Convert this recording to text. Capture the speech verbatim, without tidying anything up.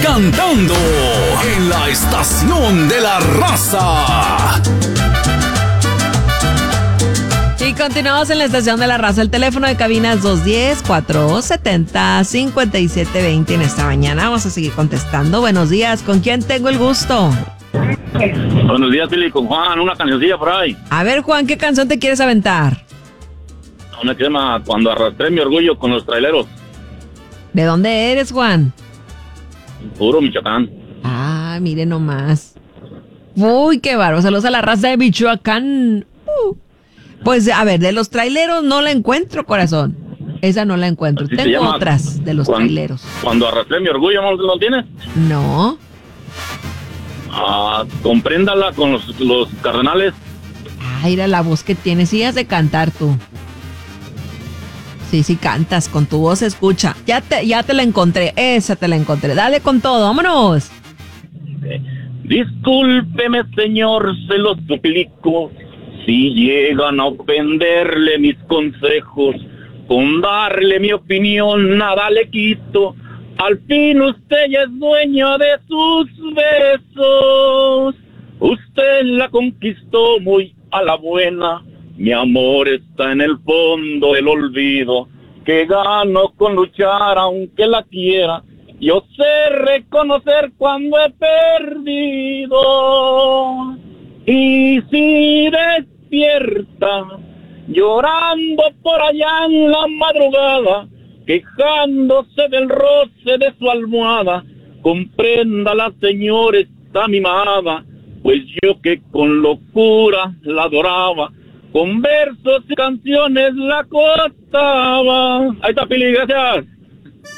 cantando en la estación de la raza. Y continuamos en la estación de la raza. El teléfono de cabina es dos uno cero, cuatro siete cero, cinco siete dos cero. En esta mañana vamos a seguir contestando. Buenos días, ¿con quién tengo el gusto? Buenos días, Pili, con Juan, una cancioncilla por ahí. A ver, Juan, ¿qué canción te quieres aventar? Una que se llama Cuando arrastré mi orgullo con los traileros. ¿De dónde eres, Juan? Puro Michoacán. Ah, mire nomás. Uy, qué bárbaro. Saludos a la raza de Michoacán. Uh. Pues, a ver, de los traileros no la encuentro, corazón. Esa no la encuentro. Así Tengo otras de los cuando, traileros. Cuando arrastré mi orgullo, ¿no lo tienes? No. Ah, compréndala con los, los cardenales. Ay, era la voz que tienes. Sí, has de cantar tú. Sí, sí cantas, con tu voz se escucha. Ya te, ya te la encontré, esa te la encontré. Dale con todo, vámonos. Eh, discúlpeme, señor, se lo suplico, si llegan a ofenderle mis consejos, con darle mi opinión nada le quito. Al fin usted ya es dueña de sus besos. Usted la conquistó muy a la buena. Mi amor está en el fondo del olvido, que gano con luchar aunque la quiera. Yo sé reconocer cuando he perdido. Y si despierta, llorando por allá en la madrugada, quejándose del roce de su almohada, compréndala, señor, está mimada, pues yo que con locura la adoraba, con versos y canciones la acostaba. Ahí está, Pili, gracias.